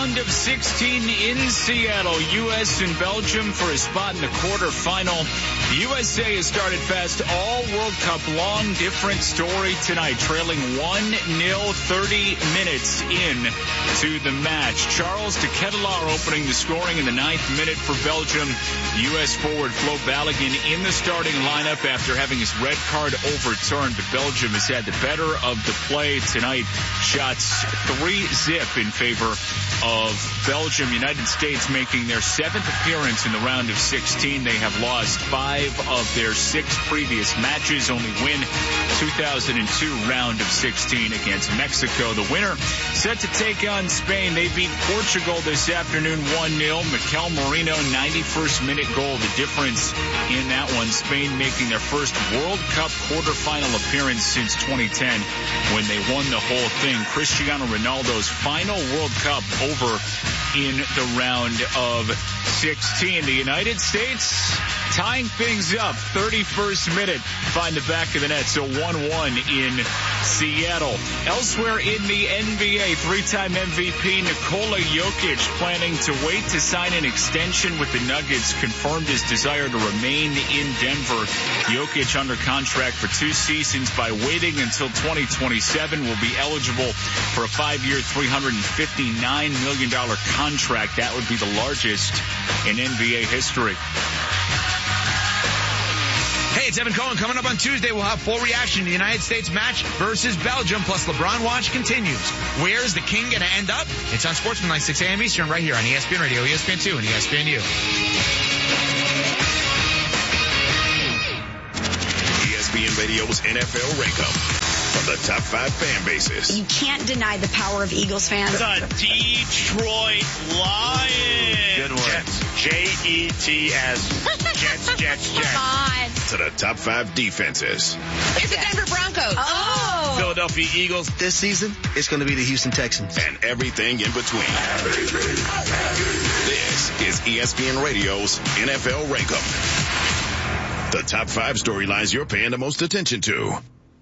round of 16 in Seattle. U.S. and Belgium for a spot in the quarterfinal. The USA has started fast all World Cup long. Different story tonight, trailing 1-0 30 minutes in to the match. Charles de Ketelaere opening the scoring in the 9th minute for Belgium. U.S. forward Flo Balogun in the starting lineup after having his red card overturned. But Belgium has had the better of the play tonight. Shots 3-0 in favor of Belgium. United States making their 7th appearance in the round of 16. They have lost 5 of their 6 previous matches. Only win 2002 round of 16 against Mexico. The winner set to take on Spain. They beat Portugal this afternoon 1-0. Mikel Merino, 91st minute goal. The difference in that one. Spain making their first World Cup quarterfinal appearance since 2010 when they won the whole thing. Cristiano Ronaldo's final World Cup over in the round of 16. The United States tying things up. 31st minute. Find the back of the net. So 1-1 in Seattle. Elsewhere in the NBA, 3-time MVP Nikola Jokic planning to wait to sign an extension with the Nuggets. Confirmed his desire to remain in Denver. Jokic under contract for 2 seasons. By waiting until 2027 will be eligible for a 5-year, $359 million contract. That would be the largest in NBA history. Hey, it's Evan Cohen. Coming up on Tuesday, we'll have full reaction to the United States match versus Belgium, plus LeBron Watch continues. Where's the king going to end up? It's on Sportsmanlike 6 a.m. Eastern right here on ESPN Radio, ESPN2, and ESPNU. ESPN Radio's NFL Rank-Up of the top 5 fan bases. You can't deny the power of Eagles fans. The Detroit Lions. Good one. Jets. Jets. Jets. Come on. To the top 5 defenses. It's the Denver Broncos. Oh. Philadelphia Eagles. This season, it's going to be the Houston Texans. And everything in between. This is ESPN Radio's NFL Rank-Up. The top 5 storylines you're paying the most attention to.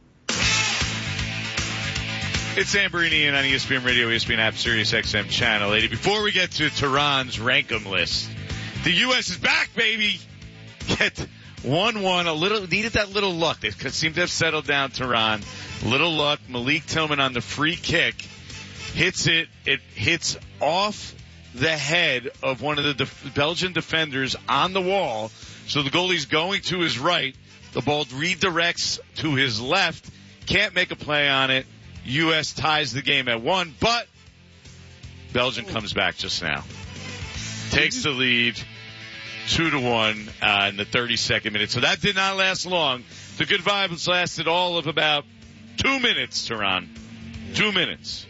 It's Zamperini on ESPN Radio, ESPN app, Sirius XM Channel 80. Before we get to Tehran's Rank-Em list, the U.S. is back, baby. Get 1-1. Needed that little luck. They seem to have settled down, Tehran. Little luck. Malik Tillman on the free kick hits it. It hits off the head of one of the Belgian defenders on the wall. So the goalie's going to his right. The ball redirects to his left. Can't make a play on it. U.S. ties the game at 1, but Belgium comes back just now. Takes the lead 2-1 in the 32nd minute. So that did not last long. The good vibes lasted all of about 2 minutes, Tehran. 2 minutes.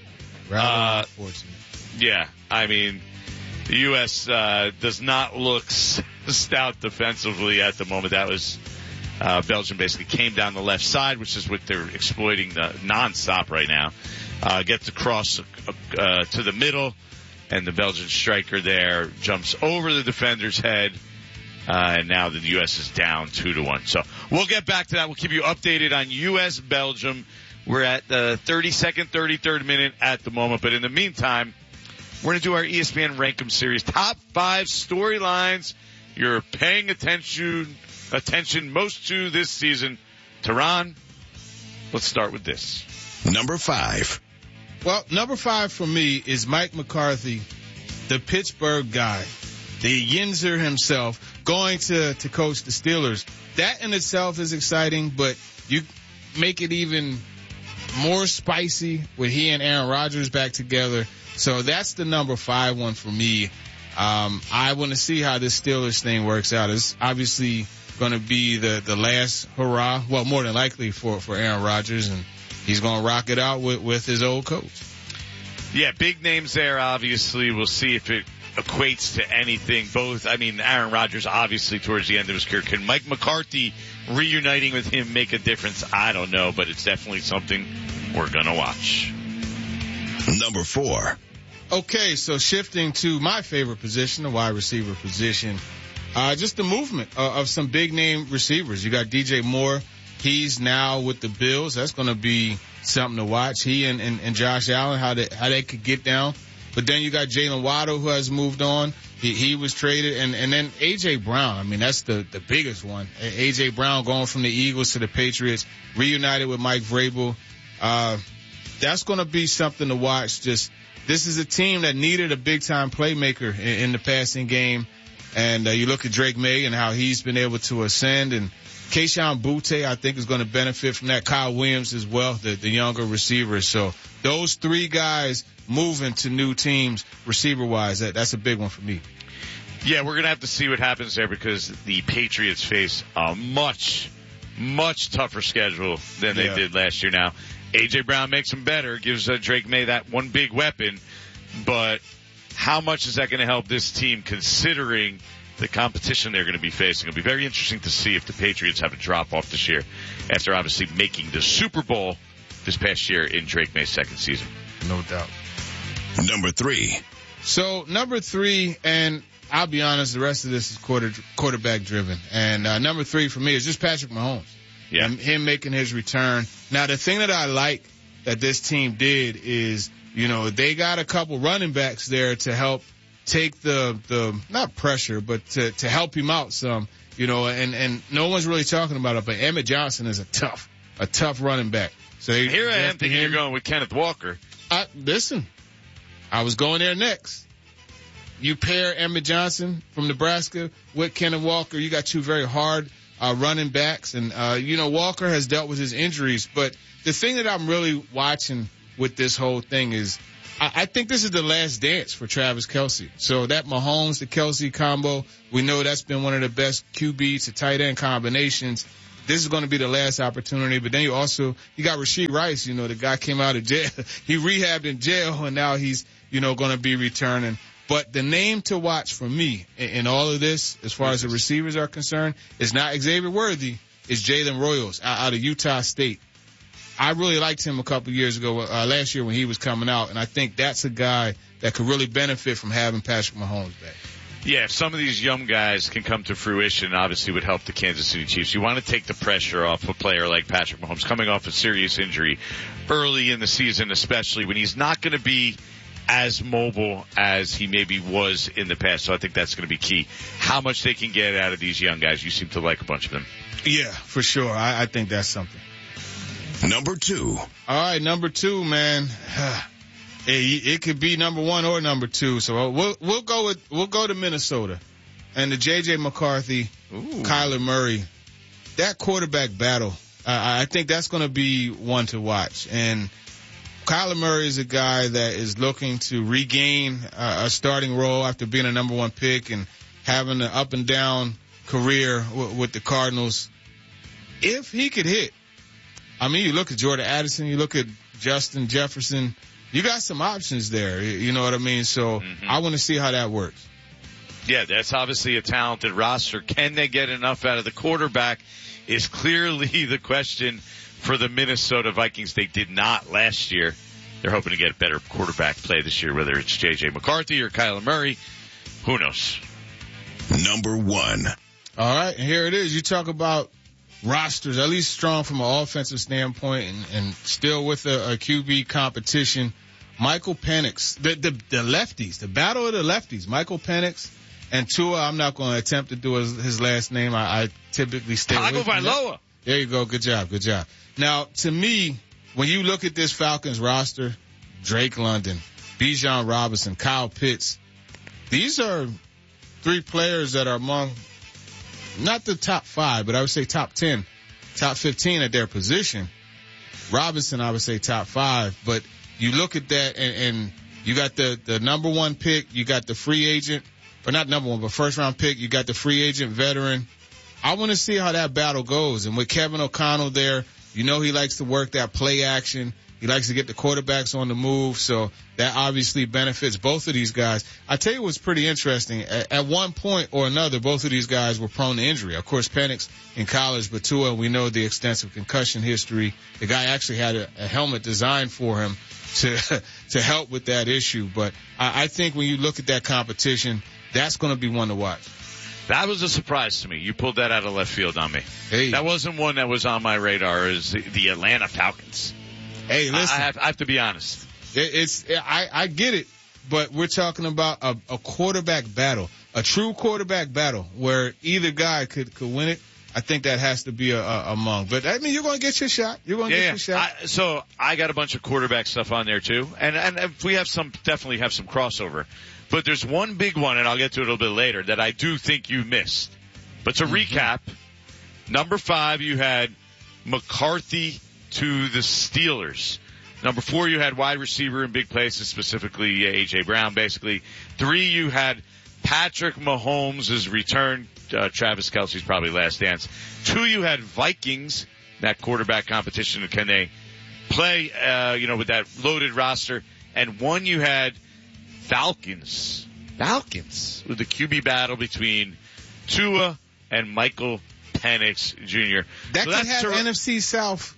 Yeah, I mean, the U.S. Does not look stout defensively at the moment. That was Belgium basically came down the left side, which is what they're exploiting nonstop right now. Gets across to the middle, and the Belgian striker there jumps over the defender's head, and now the U.S. is down 2-1. So we'll get back to that. We'll keep you updated on U.S.-Belgium. We're at the 32nd, 33rd minute at the moment, but in the meantime, we're going to do our ESPN Rank-Em series. Top 5 storylines you're paying attention most to this season. Tehran, let's start with this. Number 5. Well, number 5 for me is Mike McCarthy, the Pittsburgh guy, the Yinzer himself, going to coach the Steelers. That in itself is exciting, but you make it even more spicy with he and Aaron Rodgers back together. So that's the number 5 one for me. I want to see how this Steelers thing works out. It's obviously going to be the last hurrah, well, more than likely for Aaron Rodgers, and he's going to rock it out with his old coach. Yeah, big names there, obviously. We'll see if it equates to anything. Both, I mean, Aaron Rodgers, obviously, towards the end of his career. Can Mike McCarthy reuniting with him make a difference? I don't know, but it's definitely something we're going to watch. Number 4. Okay, so shifting to my favorite position, the wide receiver position. Just the movement of some big name receivers. You got DJ Moore. He's now with the Bills. That's going to be something to watch. He and Josh Allen, how they could get down But then you got Jalen Waddle, who has moved on. He was traded. And then A.J. Brown. I mean, that's the biggest one. A.J. Brown going from the Eagles to the Patriots, reunited with Mike Vrabel. That's going to be something to watch. This is a team that needed a big-time playmaker in the passing game. And you look at Drake May and how he's been able to ascend. And Kayshon Boutte, I think, is going to benefit from that. Kyle Williams as well, the younger receiver. So those three guys moving to new teams receiver-wise, that's a big one for me. Yeah, we're going to have to see what happens there because the Patriots face a much, much tougher schedule than they did last year now. A.J. Brown makes them better, gives Drake May that one big weapon, but how much is that going to help this team considering the competition they're going to be facing? It'll be very interesting to see if the Patriots have a drop-off this year after obviously making the Super Bowl this past year in Drake May's second season. No doubt. Number 3. So, number 3, and I'll be honest, the rest of this is quarterback-driven. And number 3 for me is just Patrick Mahomes. Yeah. And him making his return. Now, the thing that I like that this team did is, they got a couple running backs there to help take the not pressure, but to help him out some, and no one's really talking about it, but Emmett Johnson is a tough running back. So here I am thinking you're going with Kenneth Walker. Listen, I was going there next. You pair Emmett Johnson from Nebraska with Kenneth Walker, you got two very hard running backs, and Walker has dealt with his injuries, but the thing that I'm really watching with this whole thing is I think this is the last dance for Travis Kelce. So that Mahomes to Kelce combo, we know that's been one of the best QB to tight end combinations. This is going to be the last opportunity. But then you got Rashee Rice, the guy came out of jail. He rehabbed in jail and now he's, going to be returning. But the name to watch for me in all of this, as far as the receivers are concerned, is not Xavier Worthy. It's Jalen Royals out of Utah State. I really liked him a couple of years ago, last year when he was coming out, and I think that's a guy that could really benefit from having Patrick Mahomes back. Yeah, if some of these young guys can come to fruition, obviously would help the Kansas City Chiefs. You want to take the pressure off a player like Patrick Mahomes coming off a serious injury early in the season, especially when he's not going to be as mobile as he maybe was in the past. So I think that's going to be key. How much they can get out of these young guys. You seem to like a bunch of them. Yeah, for sure. I think that's something. Number 2. All right, number 2, man. It could be number 1 or number 2. So we'll go to Minnesota and the J.J. McCarthy, Kyler Murray. That quarterback battle, I think that's going to be one to watch. And Kyler Murray is a guy that is looking to regain a starting role after being a number 1 pick and having an up and down career with the Cardinals. If he could hit. I mean, you look at Jordan Addison, you look at Justin Jefferson, you got some options there, you know what I mean? So I want to see how that works. Yeah, that's obviously a talented roster. Can they get enough out of the quarterback is clearly the question for the Minnesota Vikings. They did not last year. They're hoping to get better quarterback play this year, whether it's J.J. McCarthy or Kyler Murray. Who knows? Number 1. All right, and here it is. You talk about rosters, at least strong from an offensive standpoint and still with a QB competition. Michael Penix, the lefties, the battle of the lefties, Michael Penix and Tua. I'm not going to attempt to do his last name. I typically stay with Tagovailoa. There you go. Good job. Now, to me, when you look at this Falcons roster, Drake London, Bijan Robinson, Kyle Pitts, these are 3 players that are among not the top 5, but I would say top 10, top 15 at their position. Robinson, I would say top 5, but you look at that and you got the number 1 pick, you got the free agent, or not number 1, but first round pick, you got the free agent veteran. I want to see how that battle goes. And with Kevin O'Connell there, he likes to work that play action. He likes to get the quarterbacks on the move, so that obviously benefits both of these guys. I tell you what's pretty interesting. At one point or another, both of these guys were prone to injury. Of course, Penix in college, but Tua, we know the extensive concussion history. The guy actually had a helmet designed for him to help with that issue. But I think when you look at that competition, that's going to be one to watch. That was a surprise to me. You pulled that out of left field on me. Hey. That wasn't one that was on my radar, is the Atlanta Falcons. Hey, listen. I have to be honest. I get it. but we're talking about a quarterback battle, a true quarterback battle where either guy could win it. I think that has to be among. But I mean, you're going to get your shot. You're going to get your shot. So I got a bunch of quarterback stuff on there too, and if we have definitely have some crossover. But there's one big one, and I'll get to it a little bit later, that I do think you missed. But to recap, number 5, you had McCarthy to the Steelers. Number 4, you had wide receiver in big places, specifically A.J. Brown, basically. 3, you had Patrick Mahomes' return. Travis Kelce's probably last dance. 2, you had Vikings, that quarterback competition. Can they play, with that loaded roster? And 1, you had Falcons with the QB battle between Tua and Michael Penix Jr. That could have NFC South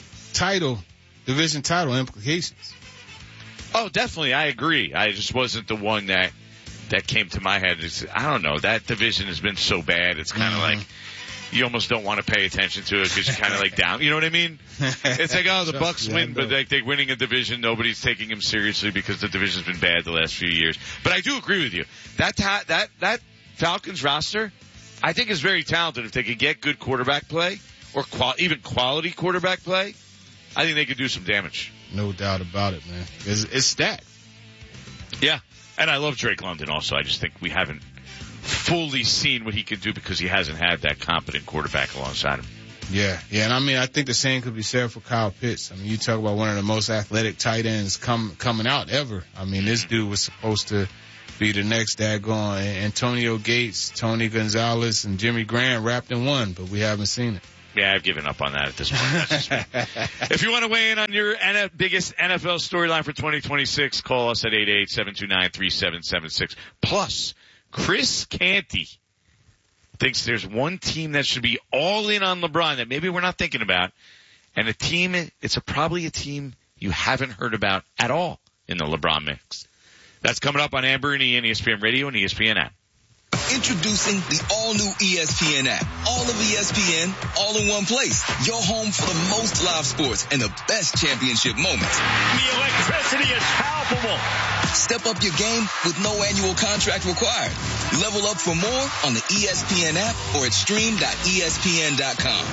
division title implications. Oh, definitely. I agree. I just wasn't the one that came to my head. I don't know. That division has been so bad. It's kind of like you almost don't want to pay attention to it because you're kind of like down. You know what I mean? It's like, the Bucks win, but like they're winning a division. Nobody's taking them seriously because the division's been bad the last few years. But I do agree with you. That Falcons roster, I think, is very talented. If they could get good quarterback play or even quality quarterback play, I think they could do some damage. No doubt about it, man. It's stacked. Yeah. And I love Drake London also. I just think we haven't fully seen what he can do because he hasn't had that competent quarterback alongside him. Yeah. And I mean, I think the same could be said for Kyle Pitts. I mean, you talk about one of the most athletic tight ends coming out ever. I mean, this dude was supposed to be the next daggone Antonio Gates, Tony Gonzalez, and Jimmy Graham wrapped in one, but we haven't seen it. Yeah, I've given up on that at this point. That's just me. If you want to weigh in on your biggest NFL storyline for 2026, call us at 888-729-3776. Plus, Chris Canty thinks there's one team that should be all in on LeBron that maybe we're not thinking about, and it's probably a team you haven't heard about at all in the LeBron mix. That's coming up on Amber and Ian, ESPN Radio and ESPN app. Introducing the all-new ESPN app. All of ESPN, all in one place. Your home for the most live sports and the best championship moments. The electricity is palpable. Step up your game with no annual contract required. Level up for more on the ESPN app or at stream.espn.com.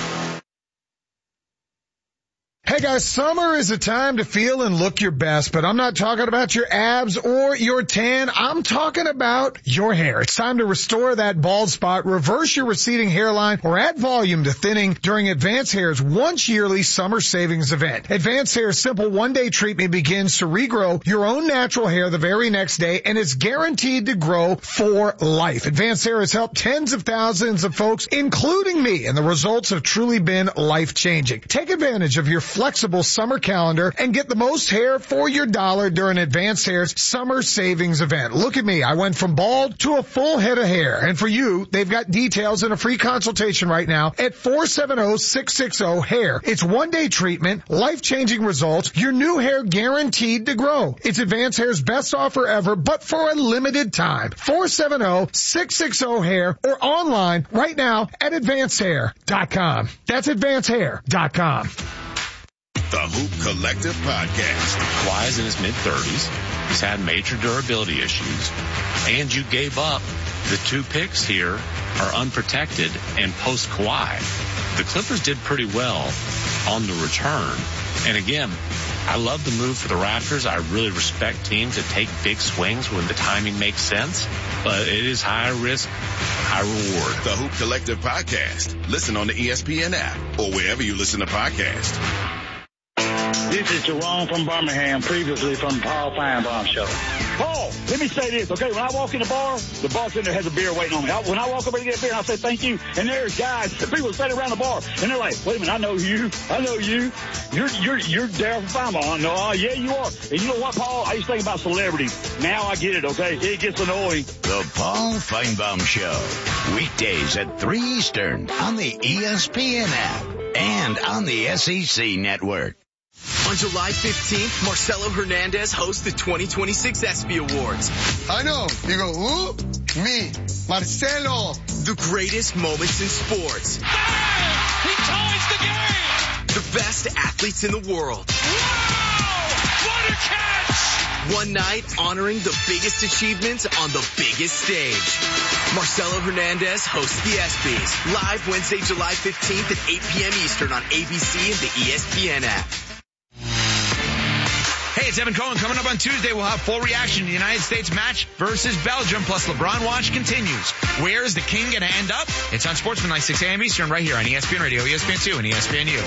Hey guys, summer is a time to feel and look your best, but I'm not talking about your abs or your tan. I'm talking about your hair. It's time to restore that bald spot, reverse your receding hairline, or add volume to thinning during Advanced Hair's once yearly summer savings event. Advanced Hair's simple one-day treatment begins to regrow your own natural hair the very next day, and it's guaranteed to grow for life. Advanced Hair has helped tens of thousands of folks, including me, and the results have truly been life-changing. Take advantage of your flexible summer calendar and get the most hair for your dollar during Advanced Hair's summer savings event. Look at me. I went from bald to a full head of hair. And for you, they've got details and a free consultation right now at 470-660-HAIR. It's one-day treatment, life-changing results, your new hair guaranteed to grow. It's Advanced Hair's best offer ever, but for a limited time. 470-660-HAIR or online right now at AdvancedHair.com. That's AdvancedHair.com. The Hoop Collective Podcast. Kawhi's in his mid-30s. He's had major durability issues. And you gave up. The 2 picks here are unprotected and post-Kawhi. The Clippers did pretty well on the return. And again, I love the move for the Raptors. I really respect teams that take big swings when the timing makes sense. But it is high risk, high reward. The Hoop Collective Podcast. Listen on the ESPN app or wherever you listen to podcasts. This is Jerome from Birmingham, previously from Paul Feinbaum Show. Paul, let me say this, okay? When I walk in the bartender has a beer waiting on me. When I walk over to get a beer, I say, thank you. And there's guys, people standing around the bar, and they're like, wait a minute, I know you. You're Darryl from Feinbaum. No, yeah, you are. And you know what, Paul? I used to think about celebrities. Now I get it, okay? It gets annoying. The Paul Feinbaum Show. Weekdays at 3 Eastern on the ESPN app and on the SEC Network. On July 15th, Marcelo Hernandez hosts the 2026 ESPY Awards. I know. You go, who? Me, Marcelo. The greatest moments in sports. Bang! He ties the game! The best athletes in the world. Wow! What a catch! One night honoring the biggest achievements on the biggest stage. Marcelo Hernandez hosts the ESPYs live Wednesday, July 15th at 8 p.m. Eastern on ABC and the ESPN app. Hey, it's Evan Cohen. Coming up on Tuesday, we'll have full reaction to the United States match versus Belgium, plus LeBron Watch continues. Where is the king going to end up? It's on Sportsmanlike 6 a.m. Eastern right here on ESPN Radio, ESPN2, and ESPNU.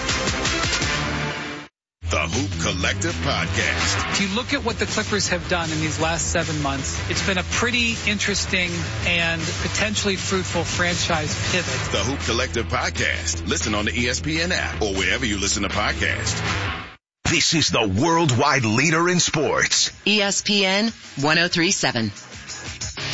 The Hoop Collective Podcast. If you look at what the Clippers have done in these last 7 months, it's been a pretty interesting and potentially fruitful franchise pivot. The Hoop Collective Podcast. Listen on the ESPN app or wherever you listen to podcasts. This is the worldwide leader in sports. ESPN 1037.